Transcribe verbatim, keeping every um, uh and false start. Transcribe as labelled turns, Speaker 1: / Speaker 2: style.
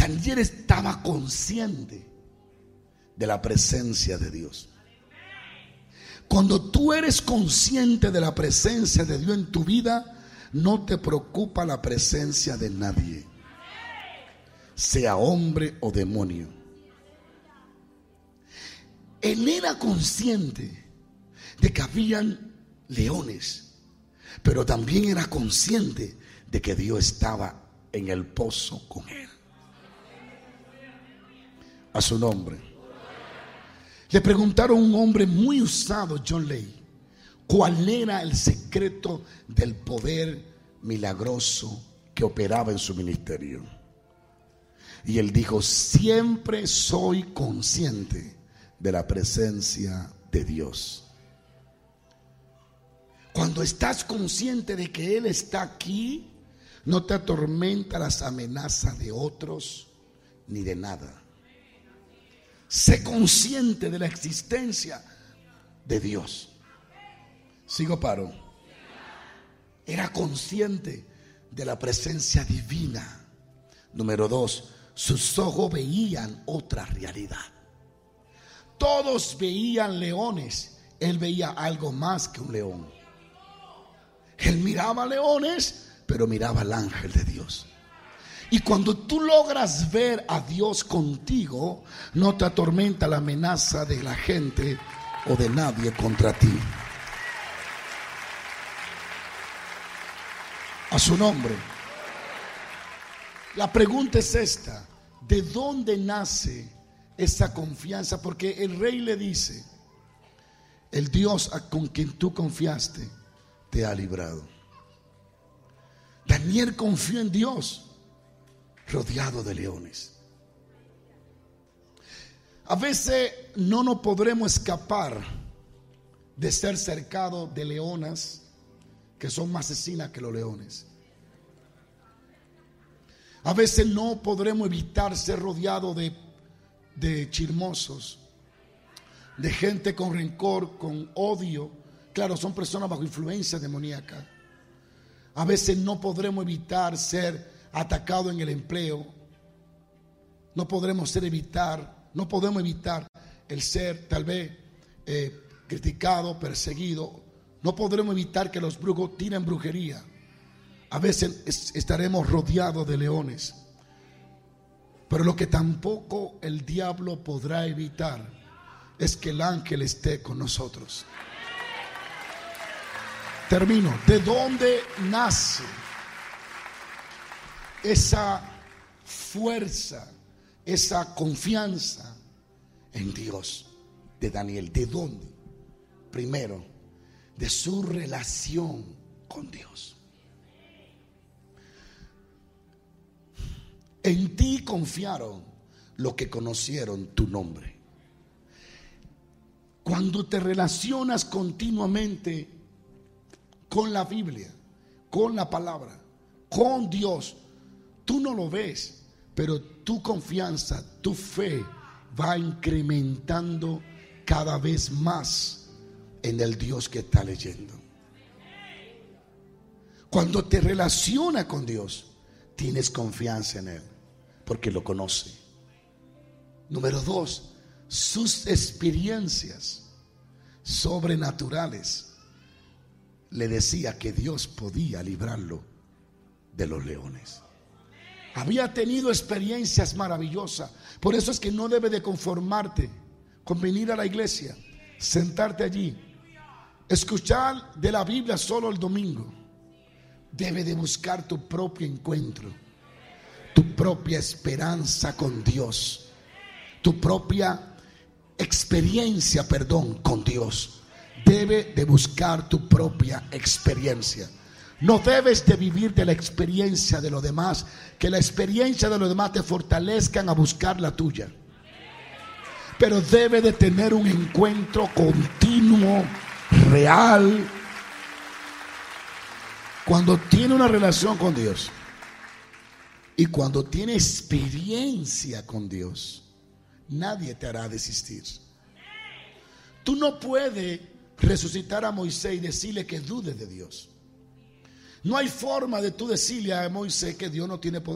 Speaker 1: Daniel estaba consciente de la presencia de Dios. Cuando tú eres consciente de la presencia de Dios en tu vida, no te preocupa la presencia de nadie, sea hombre o demonio. Él era consciente de que habían leones, pero también era consciente de que Dios estaba en el pozo con él. A su nombre. Le preguntaron a un hombre muy usado, John Lay, cuál era el secreto del poder milagroso que operaba en su ministerio. Y él dijo: siempre soy consciente de la presencia de Dios. Cuando estás consciente de que Él está aquí, no te atormenta las amenazas de otros ni de nada. Sé consciente de la existencia de Dios. Sigo paro. Era consciente de la presencia divina. Número dos, sus ojos veían otra realidad. Todos veían leones, él veía algo más que un león. Él miraba leones, pero miraba al ángel de Dios. Y cuando tú logras ver a Dios contigo, no te atormenta la amenaza de la gente o de nadie contra ti. A su nombre. La pregunta es esta: ¿de dónde nace esa confianza? Porque el rey le dice: el Dios con quien tú confiaste te ha librado. Daniel confió en Dios, rodeado de leones. A veces no nos podremos escapar de ser cercados de leonas que son más asesinas que los leones. A veces no podremos evitar ser rodeados de, de chismosos, de gente con rencor, con odio. Claro, son personas bajo influencia demoníaca. A veces no podremos evitar ser atacados en el empleo. No podremos ser evitar, no podemos evitar el ser tal vez eh, criticado, perseguido. No podremos evitar que los brujos tiren brujería. A veces es, estaremos rodeados de leones. Pero lo que tampoco el diablo podrá evitar es que el ángel esté con nosotros. Termino. ¿De dónde nace esa fuerza, esa confianza en Dios de Daniel? ¿De dónde? Primero, de su relación con Dios. En ti confiaron los que conocieron tu nombre. Cuando te relacionas continuamente con la Biblia, con la palabra, con Dios, tú no lo ves, pero tu confianza, tu fe va incrementando cada vez más en el Dios que está leyendo. Cuando te relacionas con Dios, tienes confianza en Él, porque lo conoce. Número dos, sus experiencias sobrenaturales le decía que Dios podía librarlo de los leones. Había tenido experiencias maravillosas. Por eso es que no debe de conformarte con venir a la iglesia, sentarte allí, escuchar de la Biblia solo el domingo. Debe de buscar tu propio encuentro, tu propia esperanza con Dios, tu propia experiencia, perdón, con Dios. Debe de buscar tu propia experiencia. No debes de vivir de la experiencia de los demás, que la experiencia de los demás te fortalezcan a buscar la tuya. Pero debe de tener un encuentro continuo, real. Cuando tiene una relación con Dios y cuando tiene experiencia con Dios, nadie te hará desistir. Tú no puedes resucitar a Moisés y decirle que dude de Dios. No hay forma de tú decirle a Moisés que Dios no tiene poder.